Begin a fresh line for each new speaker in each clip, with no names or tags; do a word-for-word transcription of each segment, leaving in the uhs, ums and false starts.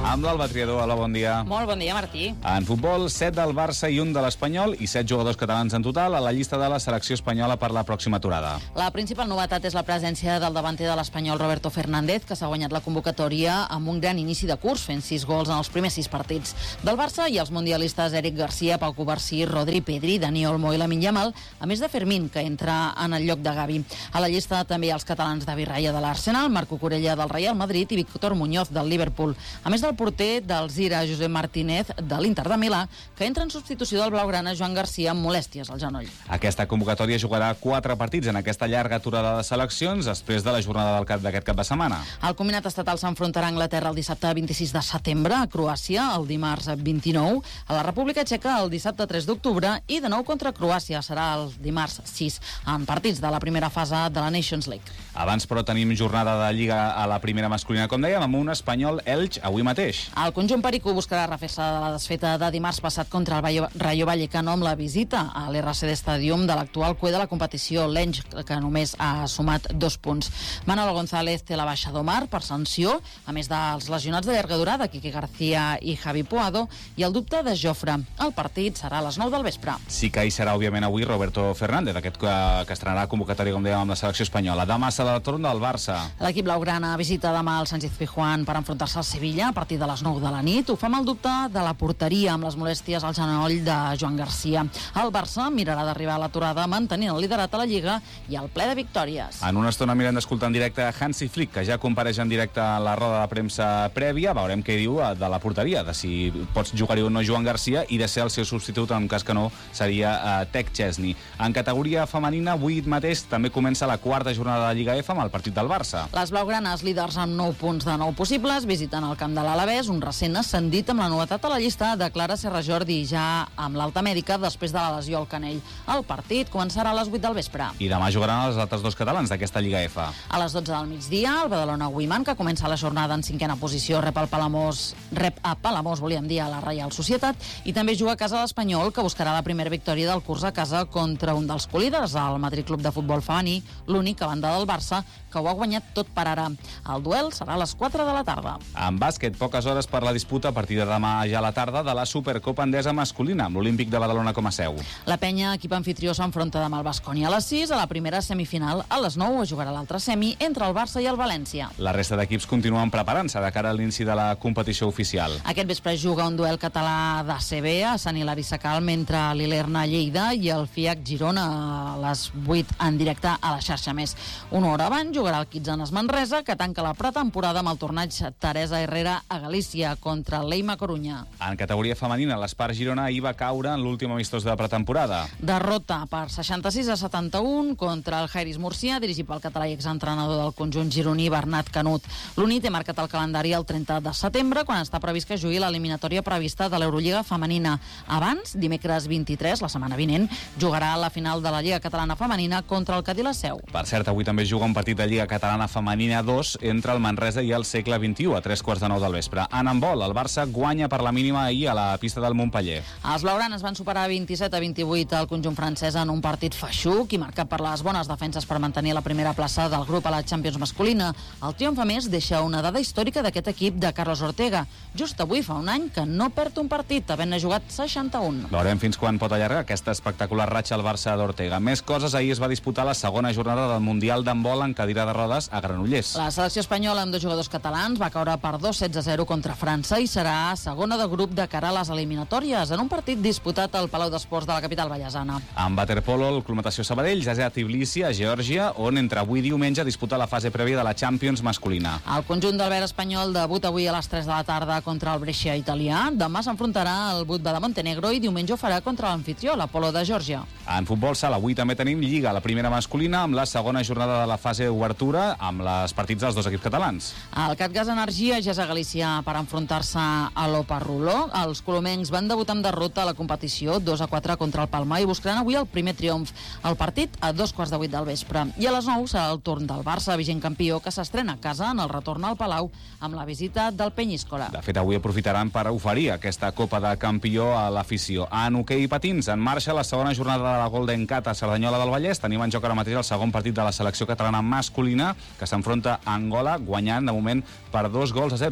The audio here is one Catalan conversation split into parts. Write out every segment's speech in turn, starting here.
Amb l'Alba Triador, hola, bon dia.
Molt bon dia, Martí.
En futbol, set del Barça i un de l'Espanyol i set jugadors catalans en total a la llista de la selecció espanyola per la pròxima aturada.
La principal novetat és la presència del davanter de l'Espanyol, Roberto Fernández, que s'ha guanyat la convocatòria amb un gran inici de curs, fent sis gols en els primers sis partits. Del Barça i els mundialistes Eric Garcia, Pau Cubarsí, Rodri, Pedri, Dani Olmo i Lamine Yamal, a més de Fermín, que entra en el lloc de Gavi. A la llista també els catalans David Raya de l'Arsenal, Marco Corella del Real Madrid i Víctor Muñoz del Liverpool. A més del porter del Zira, Josep Martínez, de l'Inter de Milà, que entra en substitució del blaugrana Joan Garcia amb molèsties al genoll.
Aquesta convocatòria jugarà quatre partits en aquesta llarga aturada de seleccions després de la jornada del cap d'aquest cap de setmana.
El combinat estatal s'enfrontarà a Anglaterra el dissabte vint-i-sis de setembre, a Croàcia el dimarts vint-i-nou, a la República Txeca el dissabte tres d'octubre i de nou contra Croàcia serà el dimarts sis, en partits de la primera fase de la Nations League.
Abans, però, tenim jornada de Lliga a la primera masculina, com dèiem, amb un Espanyol Elx avui mateix.
El conjunt pericú buscarà refer-se de la desfeta de dimarts passat contra el Rayo Vallecano amb la visita a l'R C D Stadium de l'actual cué de la competició, l'Elx, que només ha sumat dos punts. Manolo González té la baixa d'Omar per sanció, a més dels lesionats de llarga durada, Quique García i Javi Puado, i el dubte de Jofre. El partit serà a les nou del vespre.
Sí que hi serà, òbviament, avui Roberto Fernández, aquest que, que estrenarà convocatòria, com dèiem, amb la selecció espanyola. Demà serà el torn del Barça.
L'equip blaugrana visita demà el Sánchez Pizjuán per enfrontar-se al Sevilla a partir de les nou de la nit. Ho fa amb el dubte de la porteria, amb les molèsties al genoll de Joan Garcia. El Barça mirarà d'arribar a l'aturada mantenint el liderat a la Lliga i el ple de victòries.
En una estona mirem d'escoltar en directe Hansi Flick, que ja compareix en directe a la roda de premsa prèvia. Veurem què diu de la porteria, de si pots jugar-hi o no Joan Garcia i de ser el seu substitut, en cas que no, seria uh, Tec Chesney. En categoria femenina, avui mateix també comença la quarta jornada de la Lliga F amb el partit del Barça.
Les blaugranes, líders amb nou punts de nou possibles, visiten el camp de l'Alavés, un recent ascendit amb la novetat a la llista de Clara Serra Jordi, ja amb l'alta mèdica després de la lesió al canell. El partit començarà a les vuit del vespre.
I demà jugaran els altres dos catalans d'aquesta Lliga F.
A les dotze del migdia, el Badalona Women, que comença la jornada en cinquena posició, rep, el Palamós, rep a Palamós, volíem dir, a la Reial Societat, i també juga a casa l'Espanyol, que buscarà la primera victòria del curs a casa contra un dels colíders, el Madrid Club de Futbol Femení, l'únic a banda del Barça, que ho ha guanyat tot per ara. El duel serà a les quatre de la tarda.
En bàsquet, poques hores per la disputa a partir de demà ja a la tarda de la Supercopa Endesa masculina, amb l'Olímpic de Badalona com a seu.
La penya, equip anfitrió, s'enfronta demà al Baskonia a les sis, a la primera semifinal. A les nou es jugarà l'altra semi entre el Barça i el València.
La resta d'equips continuen preparant-se de cara a l'inici de la competició oficial.
Aquest vespre juga un duel català d'A C B a Sant Hilari Sacalm entre l'Ilerna Lleida i el F I A C Girona a les vuit en directe a la xarxa més. Una hora abans jugarà el Quitzanes Manresa, que tanca la pretemporada amb el torneig Teresa Herrera a Galícia contra l'Eima Corunya.
En categoria femenina, l'Espar Girona ahir va caure en l'últim amistós de pretemporada.
Derrota per seixanta-sis a setanta-un contra el Jairis Murcia, dirigit pel català i exentrenador del conjunt gironí, Bernat Canut. L'Uni té marcat el calendari el trenta de setembre, quan està previst que jugui l'eliminatòria prevista de l'Eurolliga femenina. Abans, dimecres vint-i-tres, la setmana vinent, jugarà la final de la Lliga Catalana Femenina contra el Cadí la Seu.
Per cert, avui també juga un partit de Lliga Catalana Femenina dos entre el Manresa i el Segle vint-i-u a tres quarts de nou del vespre. En handbol, el Barça guanya per la mínima ahir a la pista del Montpeller.
Els blaugranes van superar vint-i-set a vint-i-vuit al conjunt francès en un partit feixuc i marcat per les bones defenses per mantenir la primera plaça del grup a la Champions masculina. El triomf, a més, deixa una dada històrica d'aquest equip de Carlos Ortega. Just avui fa un any que no perd un partit, havent-ne jugat seixanta-un.
Veurem fins quan pot allargar aquesta espectacular ratxa al Barça d'Ortega. Més coses, ahir es va disputar la segona jornada del Mundial d'handbol en cadira de rodes a Granollers.
La selecció espanyola amb dos jugadors catalans va caure per dos sets a zero contra França i serà segona de grup de cara a les eliminatòries en un partit disputat al Palau d'Esports de la capital vallesana.
En waterpolo, el Club Natació Sabadell ja és a Tbilisi, a Geòrgia, on entre avui i diumenge disputa la fase prèvia de la Champions masculina.
El conjunt del verd espanyol debuta avui a les tres de la tarda contra el Brescia italià. Demà s'enfrontarà al Budva de Montenegro i diumenge ho farà contra l'anfitrió, l'Apolo de Geòrgia.
En futbol sala, avui també tenim Lliga, la primera masculina, amb la segona jornada de la fase obertura, amb les partits dels dos equips catalans.
El Catgas Energia ja és a Galícia per enfrontar-se a l'Oparruló. Els colomencs van debutar amb derrota a la competició, dos a quatre contra el Palma, i buscaran avui el primer triomf. El partit a dos quarts de vuit del vespre. I a les nou serà el torn del Barça, vigent campió, que s'estrena a casa en el retorn al Palau amb la visita del Penyíscola.
De fet, avui aprofitaran per oferir aquesta Copa de Campió a l'afició. En hoquei patins, en marxa la segona jornada de la Golden Cat a Cerdanyola del Vallès. Tenim en joc ara mateix el segon partit de la selecció catalana masculina, que s'enfronta a Angola, guanyant de moment per dos gols a zero, quan falten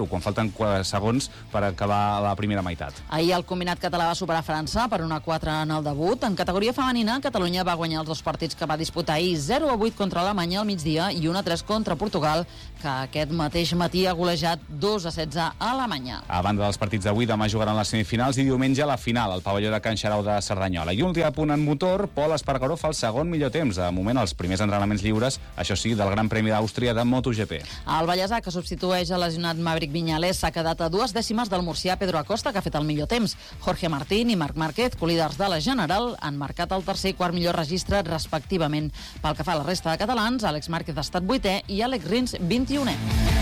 faltaven segons per acabar la primera meitat.
Ahir el combinat català va superar França per una quatre en el debut. En categoria femenina, Catalunya va guanyar els dos partits que va disputar ahir, zero a vuit contra Alemanya al migdia i un a tres contra Portugal, que aquest mateix matí ha golejat dos a setze a Alemanya.
A banda dels partits d'avui, demà jugaran les semifinals i diumenge la final, al pavelló de Can Xarau de Cerdanyola. I un últim apunt en motor, Pol Espargaró fa el segon millor temps. De moment, els primers entrenaments lliures, això sí, del Gran Premi d'Àustria de MotoGP.
El Vallèsà, que substitueix el lesionat Maverick Viñales, s'ha quedat a dues dècimes del murcià Pedro Acosta, que ha fet el millor temps. Jorge Martín i Marc Márquez, colíders de la General, han marcat el tercer i quart millor registre, respectivament. Pel que fa a la resta de catalans, Àlex Márquez ha estat vuitè i Àlex Rins, vint-i-unè.